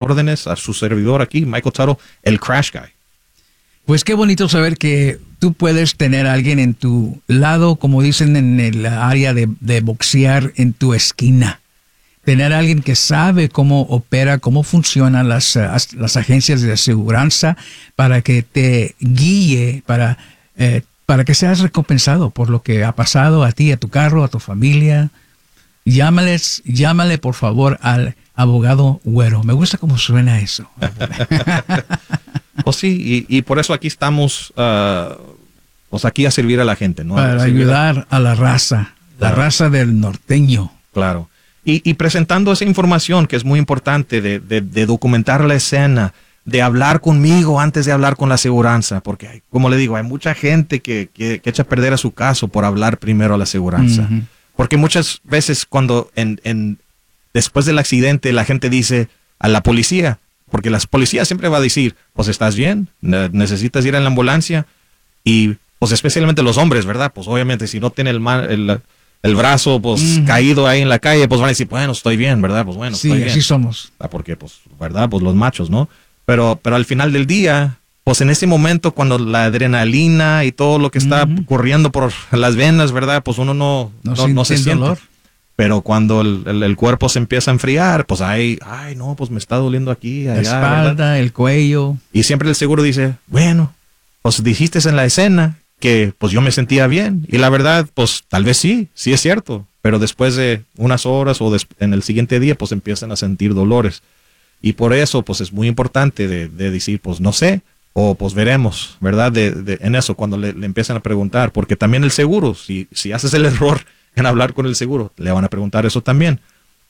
órdenes, a su servidor aquí, Michael Tuttle, el Crash Guy. Pues qué bonito saber que tú puedes tener a alguien en tu lado, como dicen en el área de boxear, en tu esquina. Tener a alguien que sabe cómo opera, cómo funcionan las agencias de aseguranza para que te guíe, para que seas recompensado por lo que ha pasado a ti, a tu carro, a tu familia. Llámale por favor al abogado Güero. Me gusta cómo suena eso. Pues sí, y por eso aquí estamos, pues aquí a servir a la gente, ¿no? Para ayudar a la raza, la raza del norteño. Claro. Y presentando esa información que es muy importante de documentar la escena, de hablar conmigo antes de hablar con la aseguranza, porque como le digo, hay mucha gente que echa a perder a su caso por hablar primero a la aseguranza. Uh-huh. Porque muchas veces cuando después del accidente la gente dice a la policía, porque la policía siempre va a decir, pues estás bien, necesitas ir en la ambulancia, y pues especialmente los hombres, ¿verdad? Pues obviamente si no tiene el brazo pues caído ahí en la calle, pues van a decir, bueno, estoy bien, ¿verdad? Pues bueno, estoy bien. Sí, así somos. Porque pues, ¿verdad? Pues los machos, ¿no? Pero al final del día, pues en ese momento cuando la adrenalina y todo lo que está corriendo por las venas, ¿verdad? Pues uno no se siente dolor. Pero cuando el cuerpo se empieza a enfriar, pues ay, no, pues me está doliendo aquí, allá, la espalda, ¿verdad? El cuello. Y siempre el seguro dice, bueno, pues dijiste en la escena que pues yo me sentía bien. Y la verdad, pues tal vez sí es cierto. Pero después de unas horas o en el siguiente día, pues empiezan a sentir dolores. Y por eso, pues es muy importante de decir, pues no sé, o pues veremos, ¿verdad? En eso, cuando le empiezan a preguntar. Porque también el seguro, si haces el error en hablar con el seguro, le van a preguntar eso también.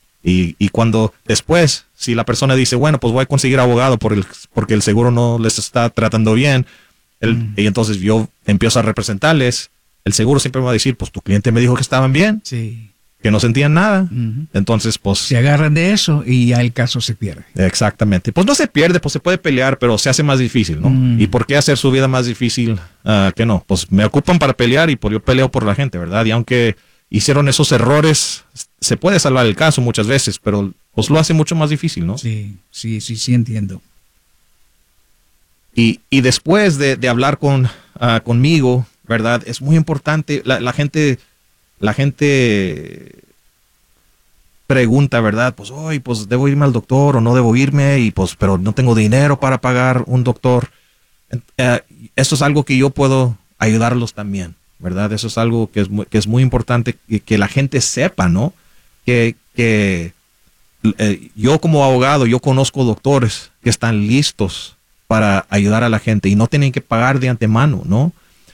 Y cuando después, si la persona dice, bueno, pues voy a conseguir abogado porque el seguro no les está tratando bien, y entonces yo empiezo a representarles, el seguro siempre me va a decir, pues tu cliente me dijo que estaban bien, que no sentían nada. Entonces, pues se agarran de eso y ya el caso se pierde. Exactamente. Pues no se pierde, pues se puede pelear, pero se hace más difícil, ¿no? ¿Y por qué hacer su vida más difícil que no? Pues me ocupan para pelear y yo peleo por la gente, ¿verdad? Y aunque hicieron esos errores, se puede salvar el caso muchas veces, pero pues lo hace mucho más difícil, ¿no? Sí, entiendo. Y después de hablar conmigo, ¿verdad? Es muy importante, la gente pregunta, ¿verdad? Pues hoy pues debo irme al doctor o no debo irme, y pues pero no tengo dinero para pagar un doctor. Eso es algo que yo puedo ayudarlos también, ¿verdad? Eso es algo que es muy importante que la gente sepa, ¿no? Que yo como abogado, yo conozco doctores que están listos para ayudar a la gente y no tienen que pagar de antemano, ¿no?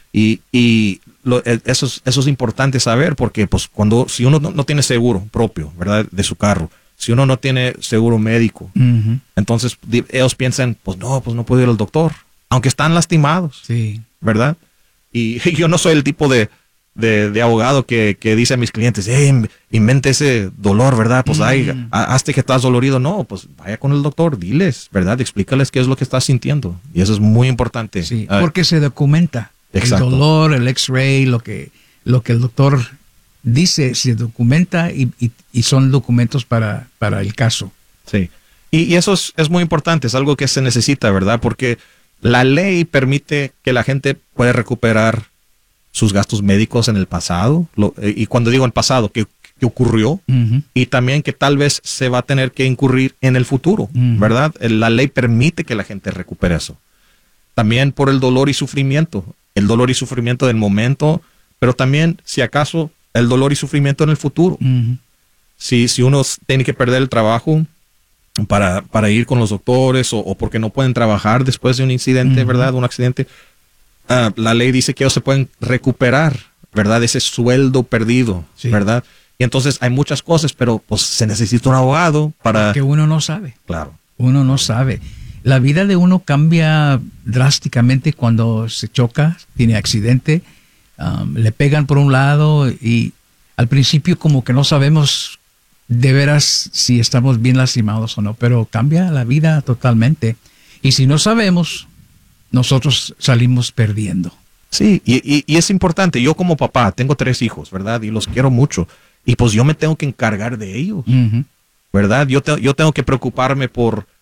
Eso es importante saber, porque pues si uno no tiene seguro propio, ¿verdad? De su carro, si uno no tiene seguro médico, entonces ellos piensan, pues no puedo ir al doctor, aunque están lastimados, ¿verdad? Y yo no soy el tipo de abogado que dice a mis clientes, invente ese dolor, ¿verdad? Pues hazte que estás dolorido. No, pues vaya con el doctor, diles, ¿verdad? Explícales qué es lo que estás sintiendo. Y eso es muy importante. Sí, porque se documenta. Exacto. El dolor, el X-ray, lo que el doctor dice, se documenta y son documentos para el caso. Sí. Y eso es muy importante, es algo que se necesita, ¿verdad? Porque la ley permite que la gente pueda recuperar sus gastos médicos en el pasado, y cuando digo en pasado, que ocurrió, y también que tal vez se va a tener que incurrir en el futuro, ¿verdad? La ley permite que la gente recupere eso. También por el dolor y sufrimiento del momento, pero también, si acaso, el dolor y sufrimiento en el futuro. Si uno tiene que perder el trabajo para ir con los doctores, o porque no pueden trabajar después de un incidente, ¿verdad? Un accidente. La ley dice que ellos se pueden recuperar, ¿verdad? Ese sueldo perdido, ¿verdad? Y entonces hay muchas cosas, pero pues se necesita un abogado para... Que uno no sabe. Claro. Uno no sabe. La vida de uno cambia drásticamente cuando se choca, tiene accidente, le pegan por un lado y al principio como que no sabemos de veras si estamos bien lastimados o no, pero cambia la vida totalmente. Y si no sabemos, nosotros salimos perdiendo. Sí, y es importante. Yo como papá tengo 3 hijos, ¿verdad? Y los quiero mucho. Y pues yo me tengo que encargar de ellos, ¿verdad? Yo tengo que preocuparme por